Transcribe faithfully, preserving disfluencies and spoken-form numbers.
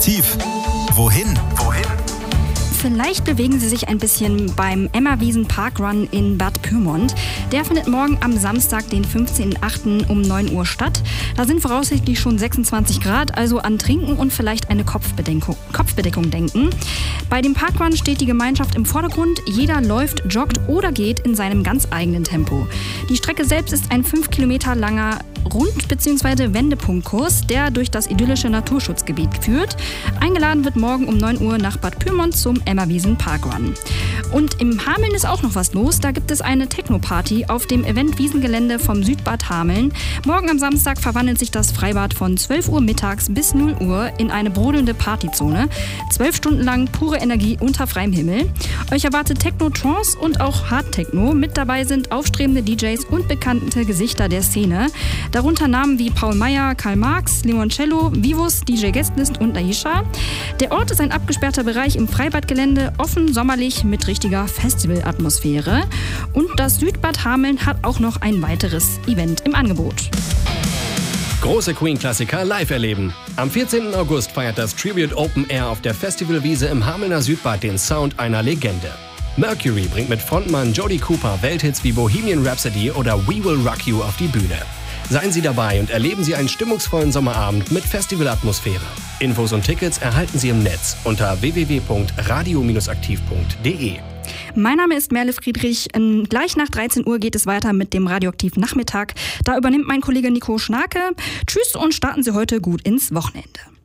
Aktiv. Wohin? Wohin? Vielleicht bewegen Sie sich ein bisschen beim Emma-Wiesn Parkrun in Bad Pyrmont. Der findet morgen am Samstag, den fünfzehnten achten um neun Uhr statt. Da sind voraussichtlich schon sechsundzwanzig Grad, also an Trinken und vielleicht eine Kopfbedeckung, Kopfbedeckung denken. Bei dem Parkrun steht die Gemeinschaft im Vordergrund. Jeder läuft, joggt oder geht in seinem ganz eigenen Tempo. Die Strecke selbst ist ein fünf Kilometer langer Rund- bzw. Wendepunktkurs, der durch das idyllische Naturschutzgebiet führt. Eingeladen wird morgen um neun Uhr nach Bad Pyrmont zum Emma-Wiesn Parkrun. Und im Hameln ist auch noch was los. Da gibt es eine Techno-Party auf dem Event-Wiesengelände vom Südbad Hameln. Morgen am Samstag verwandelt sich das Freibad von zwölf Uhr mittags bis null Uhr in eine brodelnde Partyzone. Zwölf Stunden lang pure Energie unter freiem Himmel. Euch erwartet Techno, Trance und auch Hard-Techno. Mit dabei sind aufstrebende D Js und bekannte Gesichter der Szene. Darunter Namen wie Paul Meyer, Karl Marx, Limoncello, Vivus, D J Guestlist und Aisha. Der Ort ist ein abgesperrter Bereich im Freibadgelände, offen, sommerlich, mit richtiger Festivalatmosphäre. Und das Südbad Hameln hat auch noch ein weiteres Event im Angebot. Große Queen-Klassiker live erleben. Am vierzehnten August feiert das Tribute Open Air auf der Festivalwiese im Hamelner Südbad den Sound einer Legende. Mercury bringt mit Frontmann Jody Cooper Welthits wie Bohemian Rhapsody oder We Will Rock You auf die Bühne. Seien Sie dabei und erleben Sie einen stimmungsvollen Sommerabend mit Festivalatmosphäre. Infos und Tickets erhalten Sie im Netz unter w w w punkt radio aktiv punkt d e. Mein Name ist Merle Friedrich. Gleich nach dreizehn Uhr geht es weiter mit dem Radioaktiv Nachmittag. Da übernimmt mein Kollege Nico Schnake. Tschüss und starten Sie heute gut ins Wochenende.